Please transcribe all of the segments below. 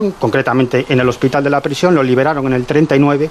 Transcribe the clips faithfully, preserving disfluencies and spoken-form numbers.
concretamente en el hospital de la prisión, lo liberaron en el treinta y nueve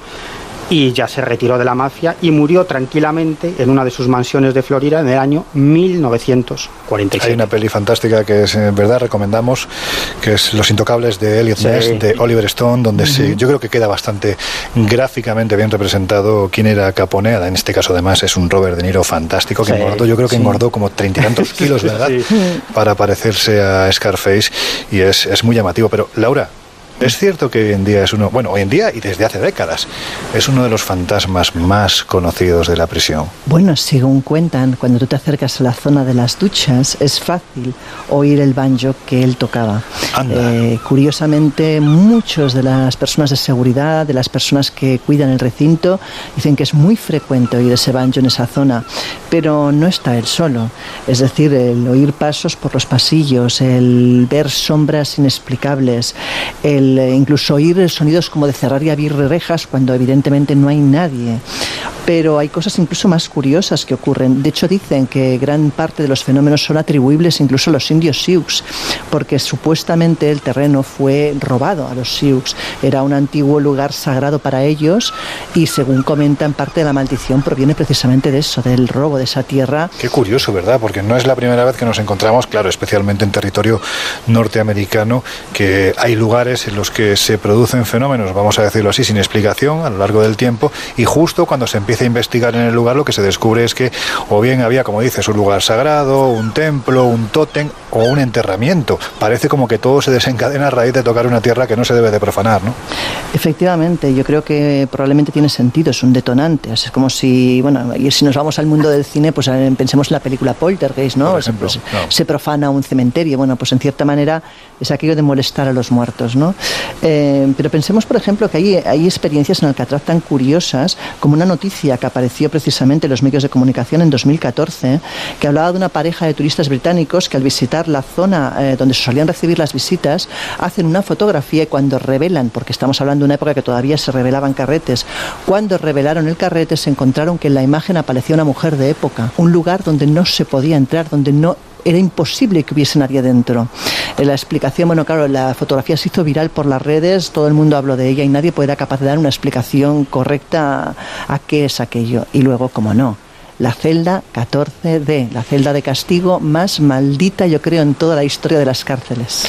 y ya se retiró de la mafia y murió tranquilamente en una de sus mansiones de Florida en el año mil novecientos cuarenta y siete. Hay una peli fantástica que es, en verdad recomendamos, que es Los Intocables de Elliot Ness, sí, de Oliver Stone, donde uh-huh. se, yo creo que queda bastante gráficamente bien representado quién era Capone. En este caso además es un Robert De Niro fantástico, que sí, engordó, yo creo que sí. engordó como treinta y tantos kilos, ¿verdad? Sí. Para parecerse a Scarface, y es, es muy llamativo. Pero Laura, es cierto que hoy en día es uno, bueno, hoy en día y desde hace décadas, es uno de los fantasmas más conocidos de la prisión. Bueno, según cuentan, cuando tú te acercas a la zona de las duchas, es fácil oír el banjo que él tocaba. Eh, curiosamente, muchos de las personas de seguridad, de las personas que cuidan el recinto, dicen que es muy frecuente oír ese banjo en esa zona, pero no está él solo. Es decir, el oír pasos por los pasillos, el ver sombras inexplicables, el incluso oír sonidos como de cerrar y abrir rejas cuando evidentemente no hay nadie. Pero hay cosas incluso más curiosas que ocurren. De hecho, dicen que gran parte de los fenómenos son atribuibles incluso a los indios Sioux, porque supuestamente el terreno fue robado a los Sioux. Era un antiguo lugar sagrado para ellos y, según comentan, parte de la maldición proviene precisamente de eso, del robo de esa tierra. Qué curioso, ¿verdad? Porque no es la primera vez que nos encontramos, claro, especialmente en territorio norteamericano, que hay lugares en los que se producen fenómenos, vamos a decirlo así, sin explicación a lo largo del tiempo, y justo cuando se empieza a investigar en el lugar, lo que se descubre es que o bien había, como dices, un lugar sagrado, un templo, un tótem o un enterramiento. Parece como que todo se desencadena a raíz de tocar una tierra que no se debe de profanar, ¿no? Efectivamente, yo creo que probablemente tiene sentido, es un detonante. Es como si, bueno, y si nos vamos al mundo del cine, pues pensemos en la película Poltergeist, ¿no? Por ejemplo, pues, no. Se profana un cementerio. Bueno, pues en cierta manera es aquello de molestar a los muertos, ¿no? Eh, pero pensemos, por ejemplo, que hay, hay experiencias en Alcatraz tan curiosas como una noticia que apareció precisamente en los medios de comunicación en dos mil catorce, que hablaba de una pareja de turistas británicos que al visitar la zona eh, donde se solían recibir las visitas, hacen una fotografía y cuando revelan, porque estamos hablando de una época que todavía se revelaban carretes, cuando revelaron el carrete se encontraron que en la imagen aparecía una mujer de época, un lugar donde no se podía entrar, donde no era imposible que hubiese nadie dentro. La explicación, bueno, claro, la fotografía se hizo viral por las redes, todo el mundo habló de ella y nadie era capaz de dar una explicación correcta a qué es aquello. Y luego, como no, la celda catorce D, la celda de castigo más maldita, yo creo, en toda la historia de las cárceles.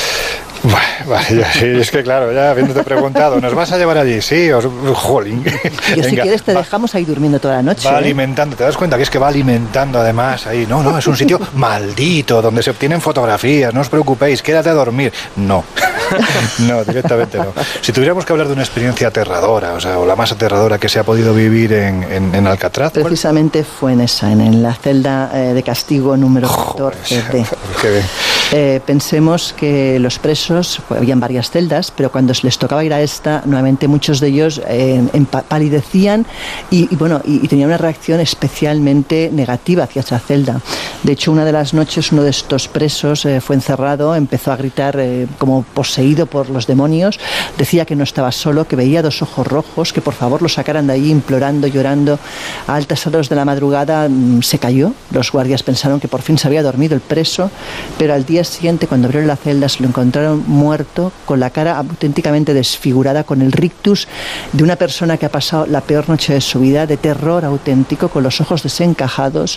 Vaya, sí, es que claro, ya habiéndote preguntado, ¿nos vas a llevar allí? Sí, os... jolín. Y si quieres te dejamos ahí durmiendo toda la noche. Va ¿eh? alimentando, ¿te das cuenta que es que va alimentando además ahí? No, no, es un sitio maldito, donde se obtienen fotografías, no os preocupéis, quédate a dormir. No, no, directamente no. Si tuviéramos que hablar de una experiencia aterradora, o sea, o la más aterradora que se ha podido vivir en, en, en Alcatraz. Precisamente ¿cuál? Fue en esa, en, en la celda eh, de castigo número catorce D. Qué bien. Eh, pensemos que los presos, habían varias celdas, pero cuando les tocaba ir a esta, nuevamente muchos de ellos eh, palidecían y, y bueno, y, y tenían una reacción especialmente negativa hacia esa celda. De hecho, una de las noches uno de estos presos eh, fue encerrado, empezó a gritar eh, como poseído por los demonios, decía que no estaba solo, que veía dos ojos rojos, que por favor lo sacaran de allí, implorando, llorando. A altas horas de la madrugada mmm, se cayó, los guardias pensaron que por fin se había dormido el preso, pero al día siguiente, cuando abrieron la celda, se lo encontraron muerto, con la cara auténticamente desfigurada, con el rictus de una persona que ha pasado la peor noche de su vida, de terror auténtico, con los ojos desencajados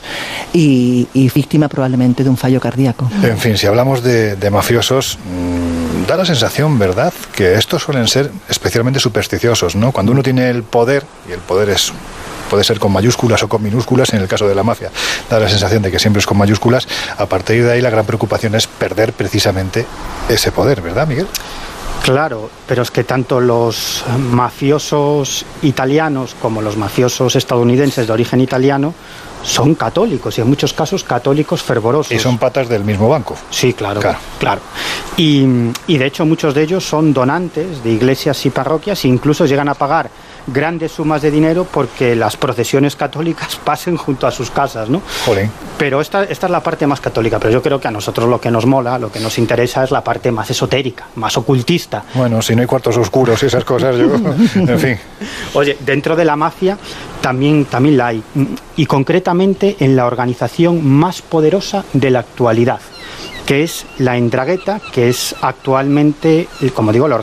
y, y víctima probablemente de un fallo cardíaco. En fin, si hablamos de, de mafiosos, mmm, da la sensación, ¿verdad?, que estos suelen ser especialmente supersticiosos, ¿no? Cuando uno tiene el poder, y el poder es... puede ser con mayúsculas o con minúsculas, en el caso de la mafia da la sensación de que siempre es con mayúsculas. A partir de ahí la gran preocupación es perder precisamente ese poder, ¿verdad, Miguel? Claro, pero es que tanto los mafiosos italianos como los mafiosos estadounidenses de origen italiano son católicos y en muchos casos católicos fervorosos. Y son patas del mismo banco. Sí, claro, claro. claro. Y, y de hecho muchos de ellos son donantes de iglesias y parroquias e incluso llegan a pagar grandes sumas de dinero porque las procesiones católicas pasen junto a sus casas, ¿no? Jolín. Pero esta, esta es la parte más católica, pero yo creo que a nosotros lo que nos mola, lo que nos interesa es la parte más esotérica, más ocultista. Bueno, si no hay cuartos oscuros y esas cosas, yo... en fin. Oye, dentro de la mafia también, también la hay, y concretamente en la organización más poderosa de la actualidad, que es la 'Ndrangheta, que es actualmente, como digo, la